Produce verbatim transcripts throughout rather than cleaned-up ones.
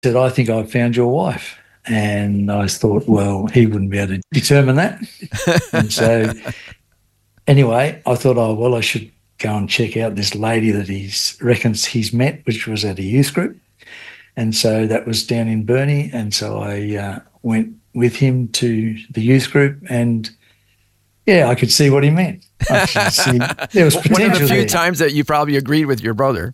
said, I think I've found your wife. And I thought, well, he wouldn't be able to determine that. And so anyway, I thought, oh, well, I should go and check out this lady that he reckons he's met, which was at a youth group. And so that was down in Burnie. And so I uh, went with him to the youth group, and, yeah, I could see what he meant. I could see there was potential. One of the few there. times that you probably agreed with your brother.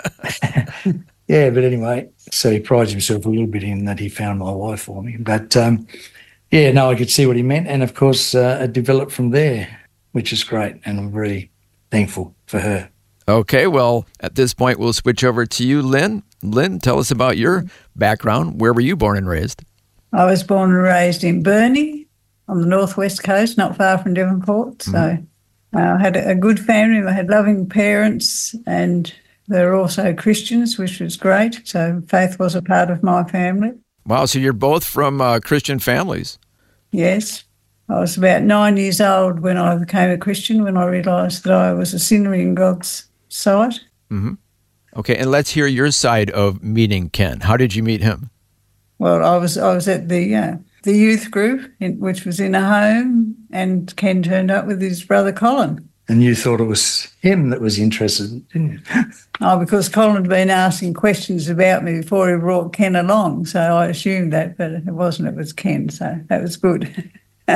Yeah, but anyway, so he prides himself a little bit in that he found my wife for me. But, um, yeah, no, I could see what he meant. And, of course, uh, it developed from there, which is great. And I'm very thankful for her. Okay, well, at this point, we'll switch over to you, Lynn. Lynn, tell us about your background. Where were you born and raised? I was born and raised in Burnie on the northwest coast, not far from Devonport. So mm-hmm. uh, I had a good family. I had loving parents, and they were also Christians, which was great. So faith was a part of my family. Wow, so you're both from uh, Christian families. Yes. I was about nine years old when I became a Christian, when I realised that I was a sinner in God's sight. Mm-hmm. Okay, and let's hear your side of meeting Ken. How did you meet him? Well, I was I was at the uh, the youth group, in, which was in a home, and Ken turned up with his brother Colin. And you thought it was him that was interested, didn't you? Oh, because Colin had been asking questions about me before he brought Ken along, so I assumed that, but it wasn't. It was Ken, so that was good.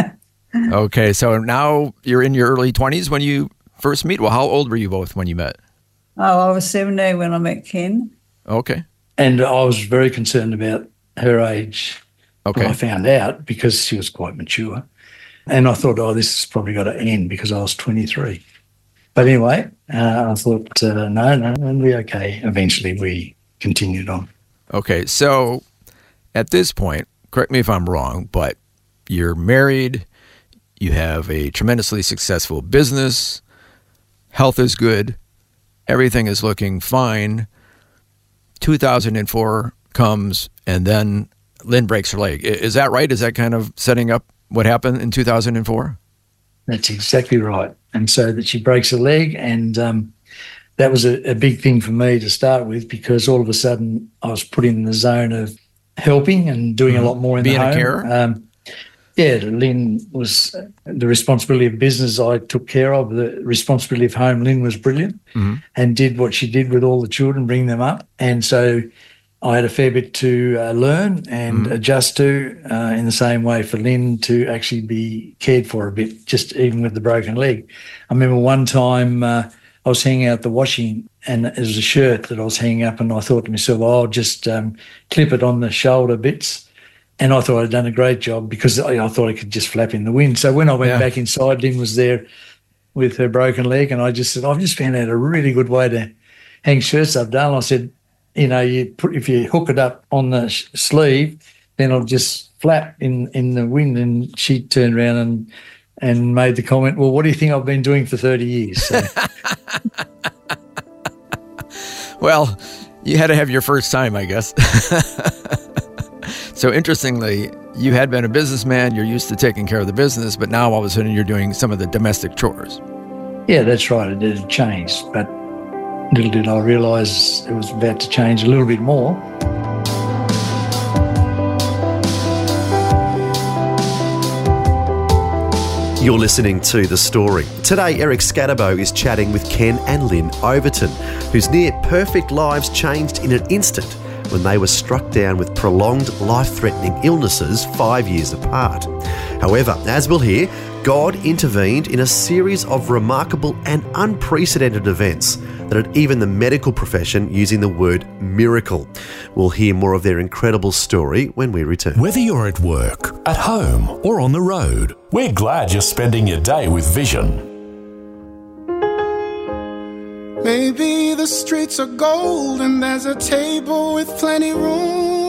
Okay, so now you're in your early twenties when you first meet. Well, how old were you both when you met? Oh, I was seventeen when I met Ken. Okay. And I was very concerned about her age okay. when I found out, because she was quite mature. And I thought, oh, this has probably got to end, because I was twenty-three. But anyway, uh, I thought, uh, no, no, it'll be okay. Eventually we continued on. Okay, so at this point, correct me if I'm wrong, but you're married, you have a tremendously successful business, health is good, everything is looking fine. two thousand four comes, and then Lynn breaks her leg. Is that right? Is that kind of setting up what happened in two thousand four? That's exactly right. And so that she breaks her leg, and um, that was a, a big thing for me to start with, because all of a sudden I was put in the zone of helping and doing mm-hmm. a lot more in Being the home. Being a carer? Um, yeah, Lynn was the responsibility of business I took care of. The responsibility of home, Lynn was brilliant mm-hmm. and did what she did with all the children, bring them up. And so I had a fair bit to uh, learn and mm-hmm. adjust to, uh, in the same way for Lynn to actually be cared for a bit, just even with the broken leg. I remember one time uh, I was hanging out the washing, and it was a shirt that I was hanging up, and I thought to myself, oh, I'll just um, clip it on the shoulder bits. And I thought I'd done a great job, because I, I thought I could just flap in the wind. So when I went yeah. back inside, Lynn was there with her broken leg, and I just said, I've just found out a really good way to hang shirts up, darling. I said, you know, you put if you hook it up on the sh- sleeve, then it'll just flap in, in the wind. And she turned around and and made the comment, well, what do you think I've been doing for thirty years? So. Well, you had to have your first time, I guess. So interestingly, you had been a businessman, you're used to taking care of the business, but now all of a sudden you're doing some of the domestic chores. Yeah, that's right. It did change, but little did I realise it was about to change a little bit more. You're listening to The Story. Today, Eric Scatterbo is chatting with Ken and Lynn Overton, whose near-perfect lives changed in an instant when they were struck down with prolonged life-threatening illnesses five years apart. However, as we'll hear, God intervened in a series of remarkable and unprecedented events that had even the medical profession using the word miracle. We'll hear more of their incredible story when we return. Whether you're at work, at home, or on the road, we're glad you're spending your day with Vision. Maybe the streets are gold and there's a table with plenty room.